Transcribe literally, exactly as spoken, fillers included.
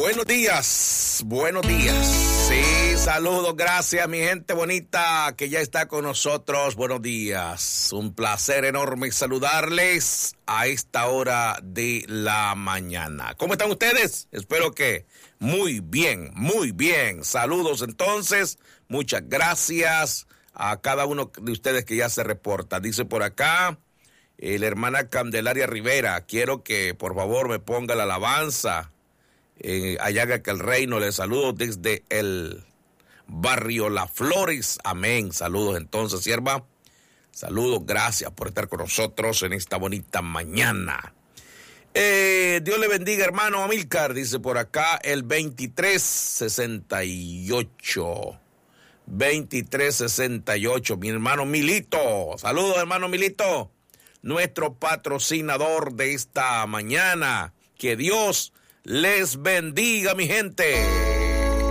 Buenos días, buenos días. Sí, saludos, gracias mi gente bonita que ya está con nosotros. Buenos días, un placer enorme saludarles a esta hora de la mañana. ¿Cómo están ustedes? Espero que muy bien, muy bien. Saludos entonces, muchas gracias a cada uno de ustedes que ya se reporta. Dice por acá eh, la hermana Candelaria Rivera, quiero que por favor me ponga la alabanza. Eh, allá que el reino, les saludo desde el barrio Las Flores, amén. Saludos entonces, sierva, saludos, gracias por estar con nosotros en esta bonita mañana. Eh, Dios le bendiga, hermano Amílcar, dice por acá el veintitrés sesenta y ocho, veintitrés sesenta y ocho, mi hermano Milito, saludos hermano Milito, nuestro patrocinador de esta mañana, que Dios les bendiga, mi gente.